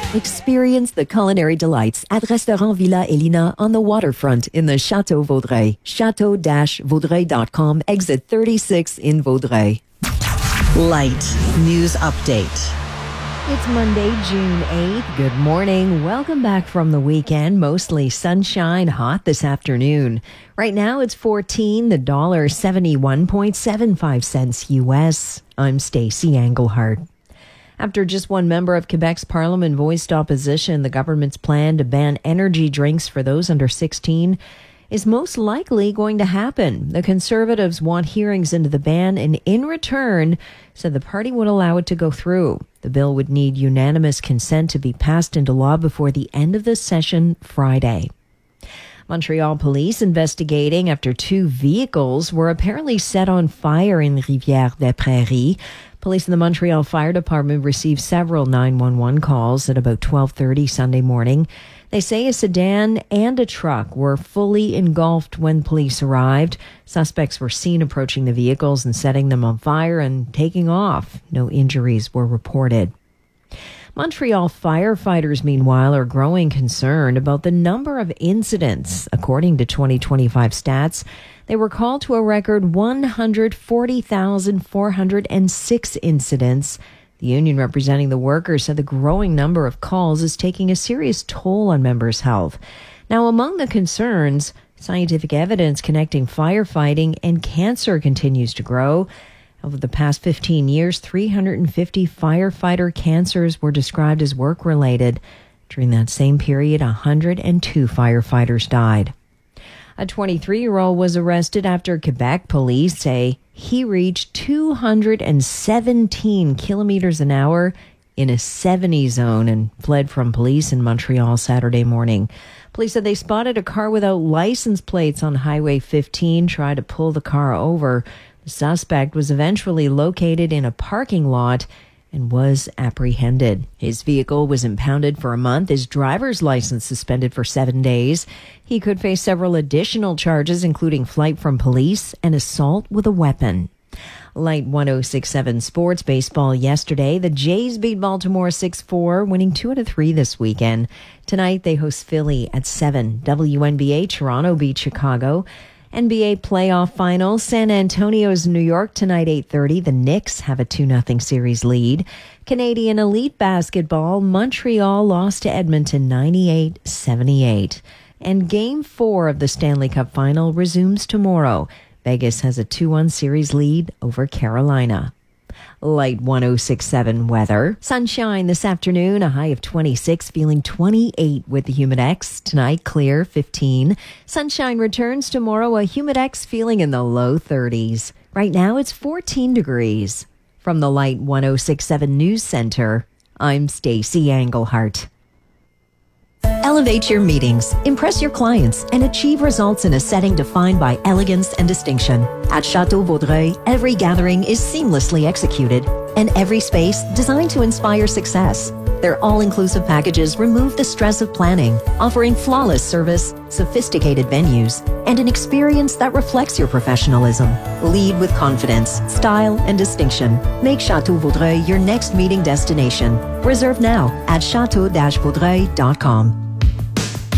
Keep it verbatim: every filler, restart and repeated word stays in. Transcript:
Experience the culinary delights at Restaurant Villa Elina on the waterfront in the Château Vaudreuil. chateau dash vaudreuil dot com, exit thirty-six in Vaudreuil. Light News Update. It's Monday, June eighth. Good morning. Welcome back from the weekend. Mostly sunshine, hot this afternoon. Right now it's fourteen, the dollar seventy-one point seven five cents U S. I'm Stacey Englehart. After just one member of Quebec's parliament voiced opposition, the government's plan to ban energy drinks for those under sixteen is most likely going to happen. The Conservatives want hearings into the ban and in return said the party would allow it to go through. The bill would need unanimous consent to be passed into law before the end of the session Friday. Montreal police investigating after two vehicles were apparently set on fire in Rivière-des-Prairies. Police in the Montreal Fire Department received several nine one one calls at about twelve thirty Sunday morning. They say a sedan and a truck were fully engulfed when police arrived. Suspects were seen approaching the vehicles and setting them on fire and taking off. No injuries were reported. Montreal firefighters, meanwhile, are growing concerned about the number of incidents. According to twenty twenty-five stats, they were called to a record one hundred forty thousand four hundred six incidents. The union representing the workers said the growing number of calls is taking a serious toll on members' health. Now, among the concerns, scientific evidence connecting firefighting and cancer continues to grow. Over the past fifteen years, three hundred fifty firefighter cancers were described as work-related. During that same period, one hundred two firefighters died. A twenty-three-year-old was arrested after Quebec police say he reached two hundred seventeen kilometers an hour in a seventy zone and fled from police in Montreal Saturday morning. Police said they spotted a car without license plates on Highway fifteen, tried to pull the car over. The suspect was eventually located in a parking lot and was apprehended. His vehicle was impounded for a month, his driver's license suspended for seven days. He could face several additional charges, including flight from police and assault with a weapon. Light one oh six point seven sports baseball yesterday. The Jays beat Baltimore six four, winning two out of three this weekend. Tonight they host Philly at seven. W N B A, Toronto beat Chicago. N B A playoff final, San Antonio's New York tonight, eight thirty. The Knicks have a two nothing series lead. Canadian Elite Basketball, Montreal lost to Edmonton ninety-eight seventy-eight. And Game four of the Stanley Cup Final resumes tomorrow. Vegas has a two one series lead over Carolina. Light one oh six point seven weather. Sunshine this afternoon, a high of twenty-six, feeling twenty-eight with the Humidex. Tonight, clear, fifteen. Sunshine returns tomorrow, a Humidex feeling in the low thirties. Right now, it's fourteen degrees. From the Light one oh six point seven News Center, I'm Stacey Englehart. Elevate your meetings, impress your clients, and achieve results in a setting defined by elegance and distinction. At Château Vaudreuil, every gathering is seamlessly executed, and every space designed to inspire success. Their all-inclusive packages remove the stress of planning, offering flawless service, sophisticated venues, and an experience that reflects your professionalism. Lead with confidence, style, and distinction. Make Château Vaudreuil your next meeting destination. Reserve now at chateau dash vaudreuil dot com.